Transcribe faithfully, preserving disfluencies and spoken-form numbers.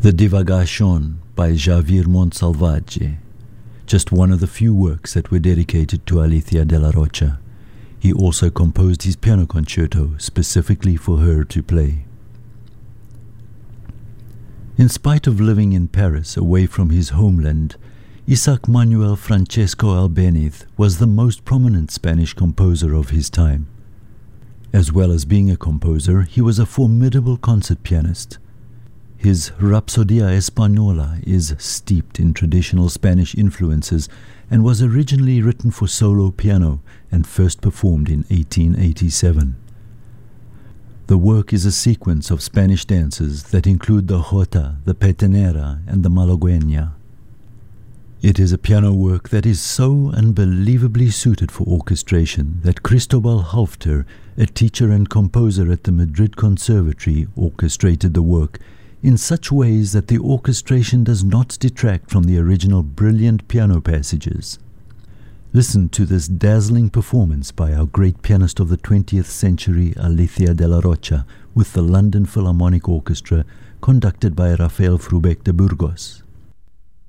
The Divagación by Javier Monsalvatge, just one of the few works that were dedicated to Alicia de la Rocha. He also composed his piano concerto specifically for her to play. In spite of living in Paris away from his homeland, Isaac Manuel Francesco Albéniz was the most prominent Spanish composer of his time. As well as being a composer, he was a formidable concert pianist. His Rapsodia Española is steeped in traditional Spanish influences and was originally written for solo piano and first performed in eighteen eighty-seven. The work is a sequence of Spanish dances that include the jota, the petenera, and the malagueña. It is a piano work that is so unbelievably suited for orchestration that Cristobal Halfter, a teacher and composer at the Madrid Conservatory, orchestrated the work in such ways that the orchestration does not detract from the original brilliant piano passages. Listen to this dazzling performance by our great pianist of the twentieth century, Alicia de la Rocha, with the London Philharmonic Orchestra, conducted by Rafael Frubeck de Burgos.